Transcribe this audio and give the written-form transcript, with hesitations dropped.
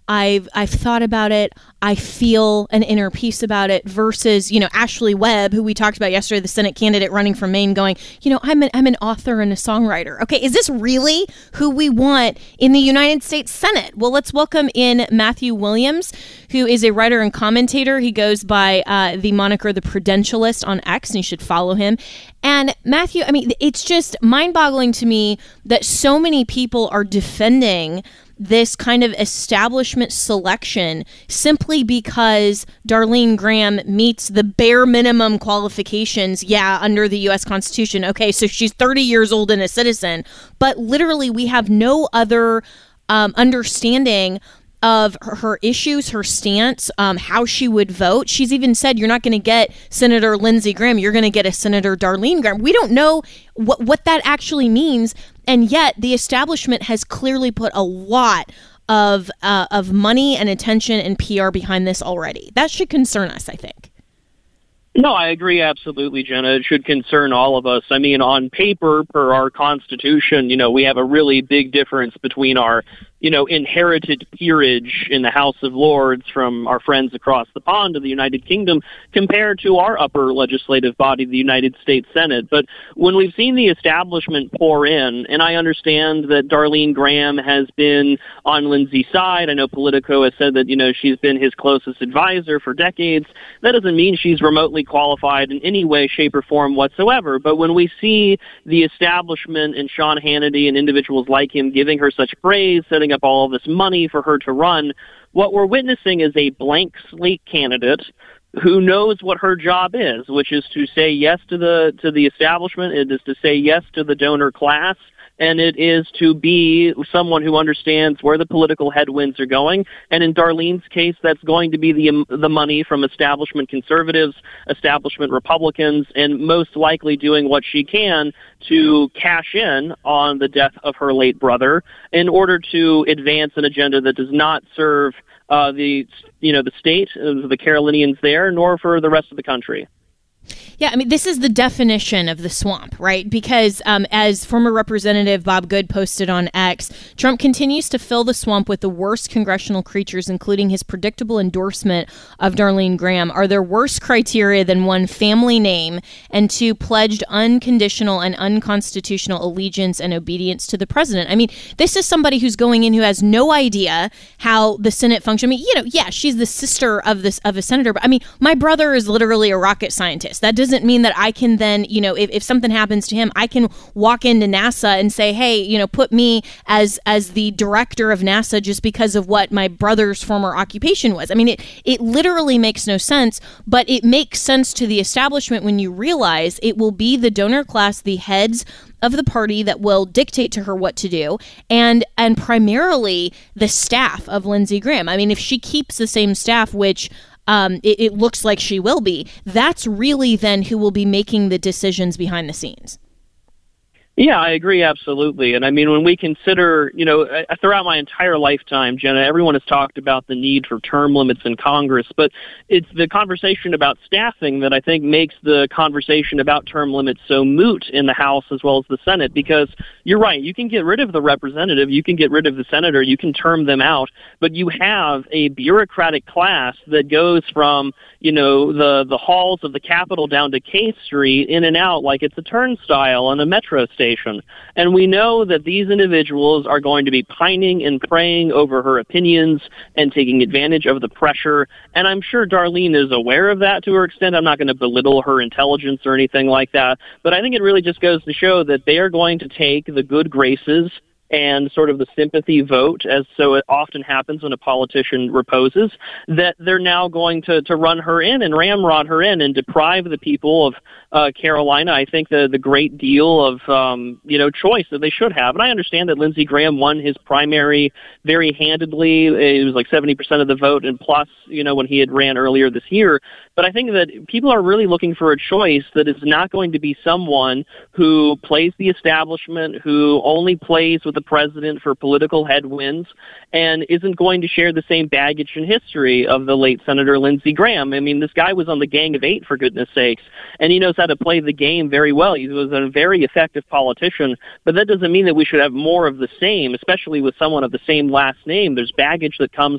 I've thought about it. I feel an inner peace about it versus, Ashley Webb, who we talked about yesterday, the Senate candidate running from Maine going, I'm an author and a songwriter. Okay, is this really who we want in the United States Senate? Well, let's welcome in Matthew Williams, who is a writer and commentator. He goes by the moniker The Prudentialist on X, and you should follow him. And Matthew, it's just mind-boggling to me that so many people are defending this kind of establishment selection simply because Darlene Graham meets the bare minimum qualifications, under the U.S. Constitution. Okay, so she's 30 years old and a citizen, but literally we have no other understanding of her issues, her stance, how she would vote. She's even said you're not going to get Senator Lindsey Graham, you're going to get a Senator Darlene Graham. We don't know what that actually means, and yet the establishment has clearly put a lot of money and attention and PR behind this already. That should concern us, I think. No, I agree absolutely, Jenna. It should concern all of us. On paper, per our Constitution, we have a really big difference between our inherited peerage in the House of Lords from our friends across the pond of the United Kingdom compared to our upper legislative body, the United States Senate. But when we've seen the establishment pour in, and I understand that Darlene Graham has been on Lindsey's side. I know Politico has said that, she's been his closest advisor for decades. That doesn't mean she's remotely qualified in any way, shape, or form whatsoever. But when we see the establishment and Sean Hannity and individuals like him giving her such praise, setting up all of this money for her to run, what we're witnessing is a blank slate candidate who knows what her job is, which is to say yes to the establishment, it is to say yes to the donor class, and it is to be someone who understands where the political headwinds are going. And in Darlene's case, that's going to be the money from establishment conservatives, establishment Republicans, and most likely doing what she can to cash in on the death of her late brother in order to advance an agenda that does not serve the state, the Carolinians there, nor for the rest of the country. Yeah, this is the definition of the swamp, right? Because as former Representative Bob Good posted on X, Trump continues to fill the swamp with the worst congressional creatures, including his predictable endorsement of Darlene Graham. Are there worse criteria than one, family name, and two, pledged unconditional and unconstitutional allegiance and obedience to the president? This is somebody who's going in who has no idea how the Senate functions. She's the sister of a senator, but my brother is literally a rocket scientist. That doesn't mean that I can then, if something happens to him, I can walk into NASA and say, hey, put me as the director of NASA just because of what my brother's former occupation was. It literally makes no sense, but it makes sense to the establishment when you realize it will be the donor class, the heads of the party that will dictate to her what to do, and primarily the staff of Lindsey Graham. If she keeps the same staff, which it looks like she will be, that's really then who will be making the decisions behind the scenes. Yeah, I agree absolutely. And when we consider, throughout my entire lifetime, Jenna, everyone has talked about the need for term limits in Congress, but it's the conversation about staffing that I think makes the conversation about term limits so moot in the House as well as the Senate, because you're right, you can get rid of the representative, you can get rid of the senator, you can term them out, but you have a bureaucratic class that goes from, the halls of the Capitol down to K Street in and out like it's a turnstile on a metro station. And we know that these individuals are going to be pining and praying over her opinions and taking advantage of the pressure. And I'm sure Darlene is aware of that to her extent. I'm not going to belittle her intelligence or anything like that. But I think it really just goes to show that they are going to take the good graces and sort of the sympathy vote, as so it often happens when a politician reposes, that they're now going to run her in and ramrod her in and deprive the people of Carolina, I think, the great deal of choice that they should have. And I understand that Lindsey Graham won his primary very handedly. It was like 70% of the vote and plus, when he had ran earlier this year. But I think that people are really looking for a choice that is not going to be someone who plays the establishment, who only plays with the president for political headwinds, and isn't going to share the same baggage and history of the late Senator Lindsey Graham. This guy was on the Gang of Eight, for goodness sakes, and he knows how to play the game very well. He was a very effective politician, but that doesn't mean that we should have more of the same, especially with someone of the same last name. There's baggage that comes